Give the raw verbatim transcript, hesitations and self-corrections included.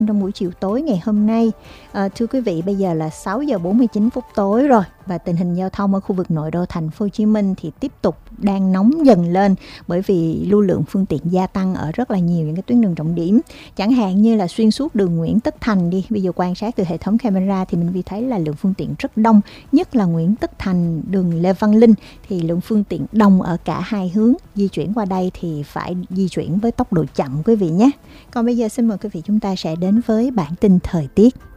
Trong buổi chiều tối ngày hôm nay. À, thưa quý vị, bây giờ là sáu giờ bốn mươi chín phút tối rồi và tình hình giao thông ở khu vực nội đô thành phố Hồ Chí Minh thì tiếp tục đang nóng dần lên, bởi vì lưu lượng phương tiện gia tăng ở rất là nhiều những cái tuyến đường trọng điểm. Chẳng hạn như là xuyên suốt đường Nguyễn Tất Thành đi, bây giờ quan sát từ hệ thống camera thì mình vi thấy là lượng phương tiện rất đông, nhất là Nguyễn Tất Thành, đường Lê Văn Linh thì lượng phương tiện đông ở cả hai hướng. Di chuyển qua đây thì phải di chuyển với tốc độ chậm quý vị nhé. Còn bây giờ xin mời quý vị chúng ta sẽ đến với bản tin thời tiết.